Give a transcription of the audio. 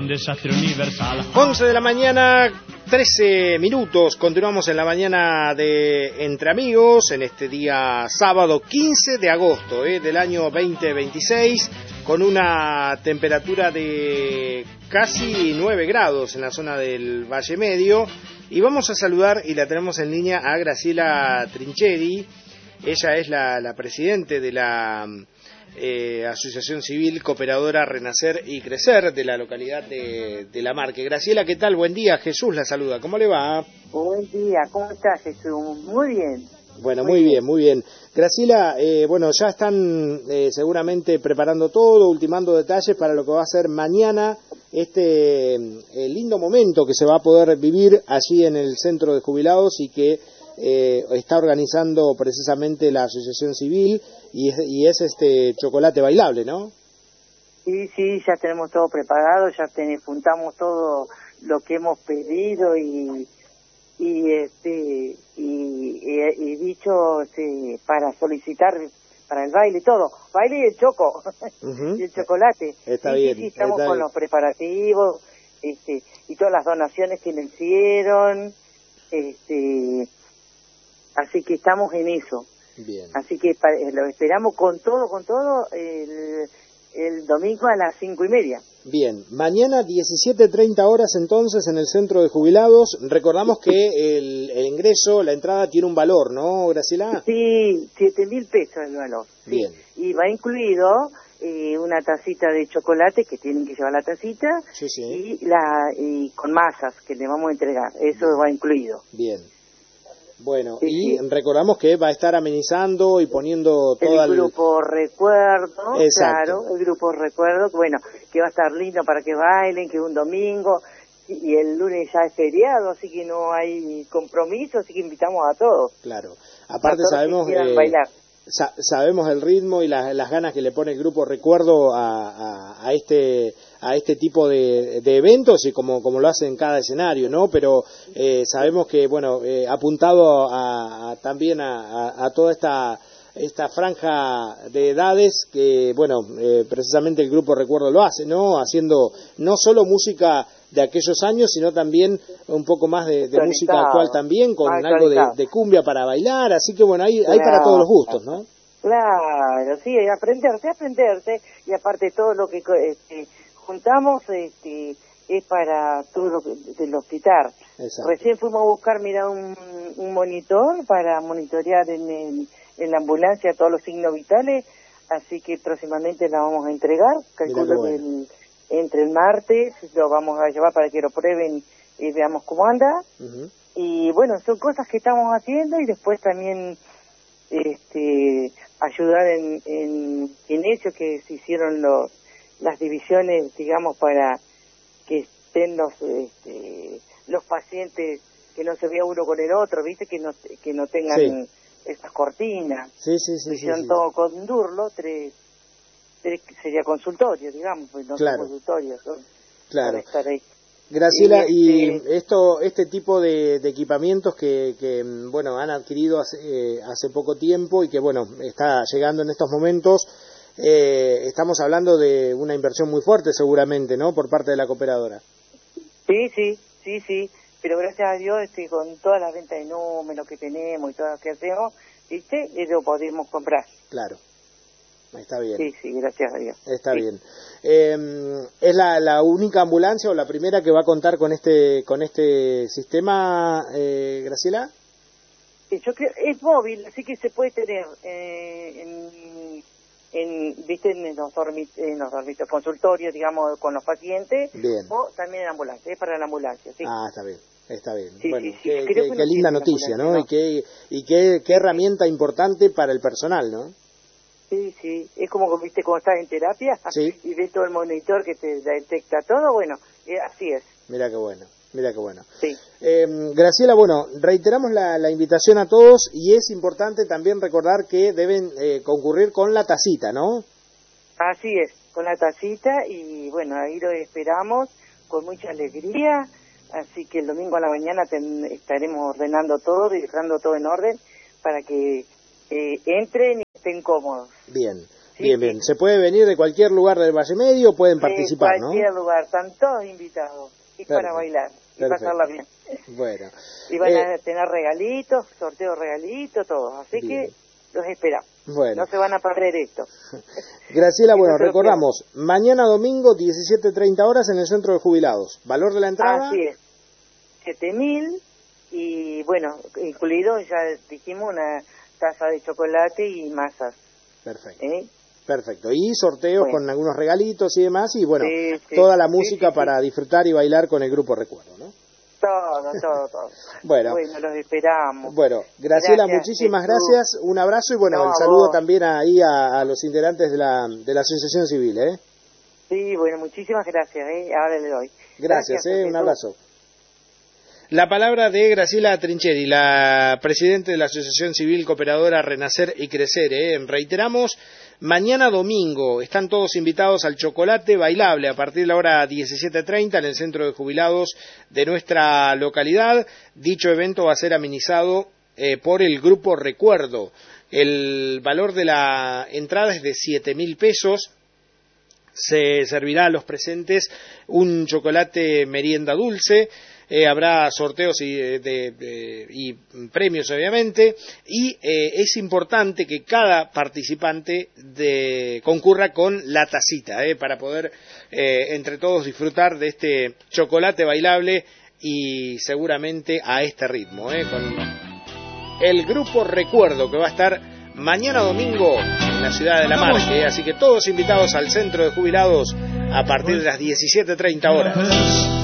un desastre universal. 11 de la mañana, 13 minutos. Continuamos en la mañana de Entre Amigos, en este día sábado 15 de agosto del año 2026, con una temperatura de casi 9 grados en la zona del Valle Medio. Y vamos a saludar, y la tenemos en línea, a Graciela Trincheri. Ella es la presidente de la Asociación Civil Cooperadora Renacer y Crecer de la localidad de La Marque. Graciela, ¿qué tal? Buen día. Jesús la saluda. ¿Cómo le va? Buen día. ¿Cómo estás, Jesús? Muy bien. Bueno, muy bien, muy bien. Graciela, bueno, ya están seguramente preparando todo, ultimando detalles para lo que va a ser mañana este lindo momento que se va a poder vivir allí en el Centro de Jubilados y que está organizando precisamente la Asociación Civil y es este chocolate bailable, ¿no? Sí, ya tenemos todo preparado, ya juntamos todo lo que hemos pedido y dicho para solicitar para el baile, todo, baile y el choco, y el chocolate. Está bien. Sí, estamos con los preparativos, y todas las donaciones que le hicieron, así que estamos en eso. Bien. Así que lo esperamos con todo el domingo a las 5:30. Bien, mañana 17:30 horas entonces en el Centro de Jubilados. Recordamos que el ingreso, la entrada tiene un valor, ¿no, Graciela? Sí, 7.000 pesos el valor. Bien. Sí. Y va incluido una tacita de chocolate, que tienen que llevar la tacita, sí. y con masas que le vamos a entregar. Eso va incluido. Bien. Bueno, sí, y recordamos que va a estar amenizando y poniendo todo el grupo recuerdo. Exacto. Claro, el grupo recuerdo, bueno, que va a estar lindo para que bailen, que es un domingo, y el lunes ya es feriado, así que no hay compromiso, así que invitamos a todos. Claro, aparte sabemos bailar. Sabemos el ritmo y las ganas que le pone el grupo recuerdo a este tipo de eventos y como lo hace en cada escenario, ¿no? Pero sabemos que, bueno, apuntado también a toda esta franja de edades que, bueno, precisamente el grupo recuerdo lo hace, ¿no? Haciendo no solo música de aquellos años, sino también un poco más de música actual también, con algo de cumbia para bailar, así que bueno, hay para todos los gustos, ¿no? Claro, sí, aprenderse, y aparte todo lo que juntamos es para todo lo del hospital. Exacto. Recién fuimos a buscar, mira, un monitor para monitorear en la ambulancia todos los signos vitales, así que próximamente la vamos a entregar, calculo que entre el martes lo vamos a llevar para que lo prueben y veamos cómo anda. Uh-huh. Y bueno, son cosas que estamos haciendo, y después también ayudar en eso, que se hicieron las divisiones, digamos, para que estén los pacientes, que no se vea uno con el otro, viste, que no tengan estas cortinas. Sí. Todo con Durlo, tres sería consultorio, digamos, pues no son consultorios, claro. Para estar ahí. Graciela, y este tipo de equipamientos que bueno, han adquirido hace poco tiempo y que bueno, está llegando en estos momentos, estamos hablando de una inversión muy fuerte seguramente, ¿no?, por parte de la cooperadora. Sí, pero gracias a Dios, con todas las ventas de números que tenemos y todo lo que hacemos, ¿viste?, lo podemos comprar. Claro. Está bien. Sí, gracias a Dios. Está bien. ¿Es la única ambulancia o la primera que va a contar con este sistema, Graciela? Yo creo, es móvil, así que se puede tener ¿viste?, en los dormitorios, consultorios, digamos, con los pacientes. Bien. O también en ambulancia, es para la ambulancia, sí. Ah, está bien. Sí, bueno, sí. Qué linda noticia, ¿no? Y qué herramienta importante para el personal, ¿no? Sí, es como, viste, cuando estás en terapia y ves todo el monitor que te detecta todo, bueno, así es. Mira qué bueno. Sí. Graciela, bueno, reiteramos la invitación a todos, y es importante también recordar que deben concurrir con la tacita, ¿no? Así es, con la tacita, y bueno, ahí lo esperamos con mucha alegría, así que el domingo a la mañana estaremos ordenando todo y dejando todo en orden para que entren y estén cómodos. Bien. Sí, bien, sí. bien. Se puede venir de cualquier lugar del Valle Medio, pueden participar, ¿no? De cualquier lugar, están todos invitados. Y para bailar, y pasarla bien. Bueno. Y van a tener regalitos, sorteo regalitos, todos. Así bien. que los esperamos. Bueno. No se van a perder esto. Graciela, bueno, recordamos, mañana domingo, 17:30 horas en el Centro de Jubilados. ¿Valor de la entrada? Así es, 7.000 y bueno, incluido, ya dijimos, una taza de chocolate y masas. Perfecto. Perfecto. Y sorteos con algunos regalitos y demás, y bueno, sí, toda la música para disfrutar y bailar con el grupo Recuerdo, ¿no? Todo. Bueno, los esperamos. Bueno, Graciela, muchísimas gracias, un abrazo y bueno, el saludo también ahí a los integrantes de la Asociación Civil, ¿eh? Sí, bueno, muchísimas gracias, ahora le doy. Gracias, un abrazo. La palabra de Graciela Trincheri, la presidenta de la Asociación Civil Cooperadora Renacer y Crecer. Reiteramos, mañana domingo están todos invitados al chocolate bailable a partir de la hora 17:30 en el Centro de Jubilados de nuestra localidad. Dicho evento va a ser amenizado por el Grupo Recuerdo. El valor de la entrada es de 7.000 pesos. Se servirá a los presentes un chocolate merienda dulce. Habrá sorteos y premios, obviamente, y es importante que cada participante concurra con la tacita, para poder entre todos disfrutar de este chocolate bailable y seguramente a este ritmo, con el Grupo Recuerdo que va a estar mañana domingo en la ciudad de La Marque, así que todos invitados al Centro de Jubilados a partir de las 17:30 horas.